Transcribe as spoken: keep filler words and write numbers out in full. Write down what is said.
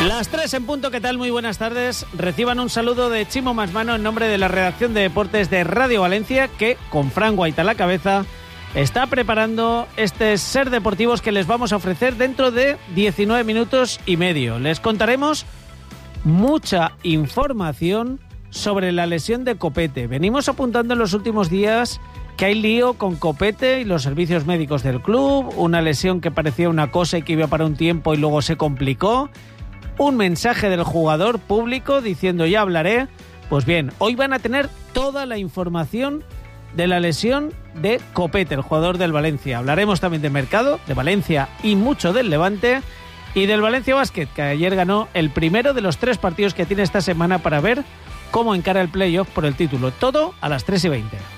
Las tres en punto, ¿qué tal? Muy buenas tardes. Reciban un saludo de Chimo Masmano en nombre de la redacción de deportes de Radio Valencia, que, con Fran Guaita a la cabeza, está preparando este Ser Deportivos que les vamos a ofrecer dentro de diecinueve minutos y medio. Les contaremos mucha información sobre la lesión de Copete. Venimos apuntando en los últimos días que hay lío con Copete y los servicios médicos del club, una lesión que parecía una cosa y que iba para un tiempo y luego se complicó. Un mensaje del jugador público diciendo ya hablaré. Pues bien, hoy van a tener toda la información de la lesión de Copete, el jugador del Valencia. Hablaremos también de mercado, de Valencia y mucho del Levante y del Valencia Basket, que ayer ganó el primero de los tres partidos que tiene esta semana para ver cómo encara el playoff por el título. Todo a las tres y veinte.